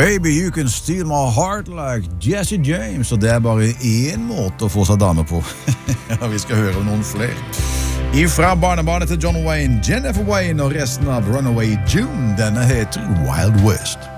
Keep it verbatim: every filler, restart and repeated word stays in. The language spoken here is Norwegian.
Baby, you can steal my heart like Jesse James. Og det er bare en måte å få seg dame på. Vi skal høre om noen flere. Ifra barnebarnet til John Wayne, Jennifer Wayne og resten av Runaway June. Denne heter Wild West.